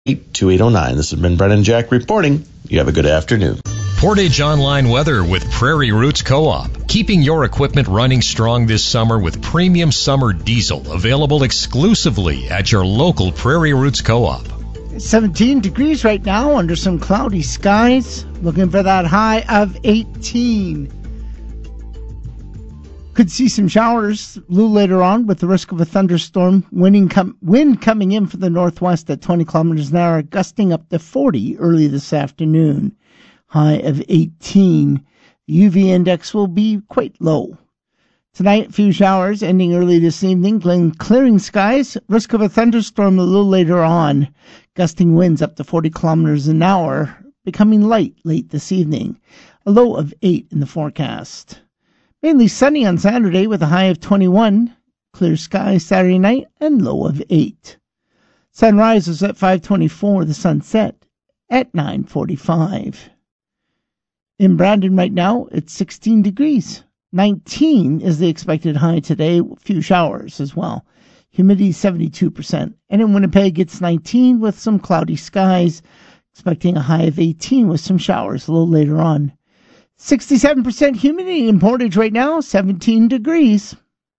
2809. This has been Brennan Jack reporting. You have a good afternoon. Portage Online weather with Prairie Roots Co-op. Keeping your equipment running strong this summer with premium summer diesel available exclusively at your local Prairie Roots Co-op. 17 degrees right now under some cloudy skies. Looking for that high of 18. Could see some showers a little later on with the risk of a thunderstorm. Wind coming in from the northwest at 20 kilometers an hour, gusting up to 40 early this afternoon. High of 18. The UV index will be quite low. Tonight, a few showers ending early this evening. Clearing skies. Risk of a thunderstorm a little later on. Gusting winds up to 40 kilometers an hour, becoming light late this evening. A low of 8 in the forecast. Mainly sunny on Saturday with a high of 21. Clear skies Saturday night and low of 8. Sunrise is at 5:24. The sunset at 9:45. In Brandon right now, it's 16 degrees. 19 is the expected high today. A few showers as well. Humidity 72%. And in Winnipeg, it's 19 with some cloudy skies. Expecting a high of 18 with some showers a little later on. 67% humidity in Portage right now, 17 degrees.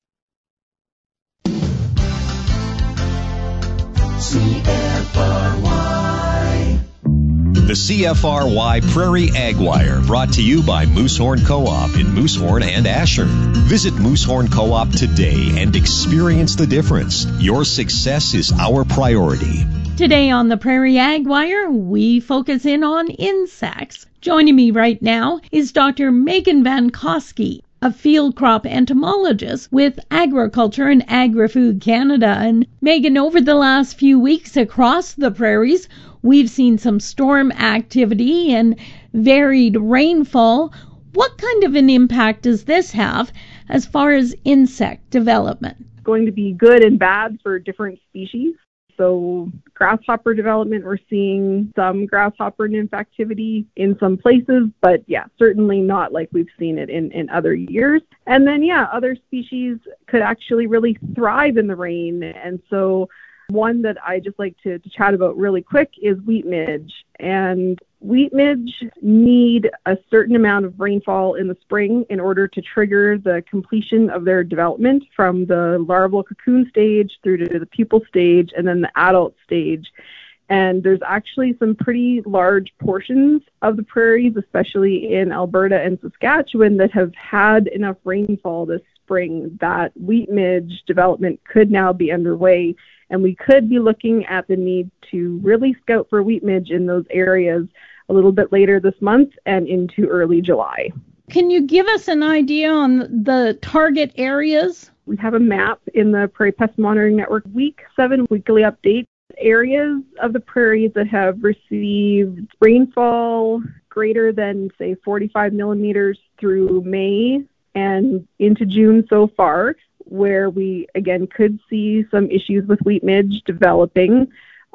CFRY. The CFRY Prairie Ag Wire, brought to you by Moosehorn Co-op in Moosehorn and Asher. Visit Moosehorn Co-op today and experience the difference. Your success is our priority. Today on the Prairie Ag Wire, we focus in on insects. Joining me right now is Dr. Megan Van Koski, a field crop entomologist with Agriculture and Agri-Food Canada. And Megan, over the last few weeks across the prairies, we've seen some storm activity and varied rainfall. What kind of an impact does this have as far as insect development? It's going to be good and bad for different species. So grasshopper development, we're seeing some grasshopper nymph activity in some places, but certainly not like we've seen it in other years. And then, other species could actually really thrive in the rain. And so one that I just like to chat about really quick is wheat midge. And wheat midge need a certain amount of rainfall in the spring in order to trigger the completion of their development from the larval cocoon stage through to the pupal stage and then the adult stage. And there's actually some pretty large portions of the prairies, especially in Alberta and Saskatchewan, that have had enough rainfall this spring that wheat midge development could now be underway. And we could be looking at the need to really scout for wheat midge in those areas a little bit later this month and into early July. Can you give us an idea on the target areas? We have a map in the Prairie Pest Monitoring Network Week 7 weekly update. Areas of the prairies that have received rainfall greater than, say, 45 millimeters through May and into June so far, where we, again, could see some issues with wheat midge developing,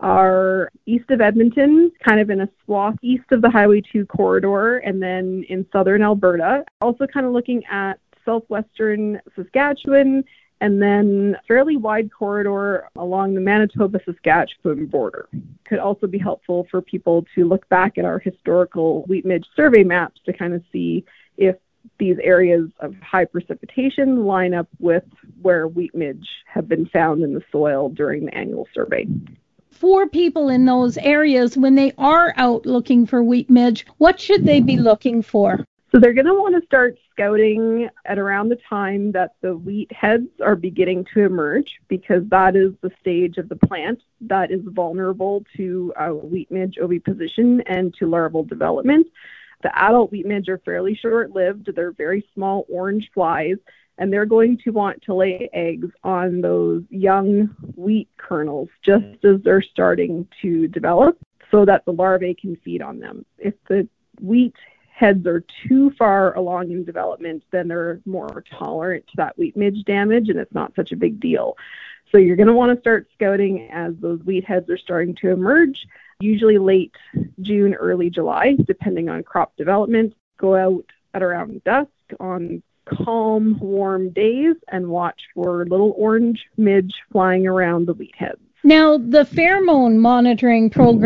are east of Edmonton, kind of in a swath east of the Highway 2 corridor, and then in southern Alberta. Also kind of looking at southwestern Saskatchewan, and then a fairly wide corridor along the Manitoba-Saskatchewan border. Could also be helpful for people to look back at our historical wheat midge survey maps to kind of see if these areas of high precipitation line up with where wheat midge have been found in the soil during the annual survey. For people in those areas, when they are out looking for wheat midge, what should they be looking for? So they're going to want to start scouting at around the time that the wheat heads are beginning to emerge, because that is the stage of the plant that is vulnerable to wheat midge oviposition and to larval development. The adult wheat midge are fairly short-lived. They're very small orange flies, and they're going to want to lay eggs on those young wheat kernels just as they're starting to develop so that the larvae can feed on them. If the wheat heads are too far along in development, then they're more tolerant to that wheat midge damage, and it's not such a big deal. So you're going to want to start scouting as those wheat heads are starting to emerge, usually late June, early July, depending on crop development. Go out at around dusk on calm, warm days and watch for little orange midge flying around the wheat heads. Now, the pheromone monitoring program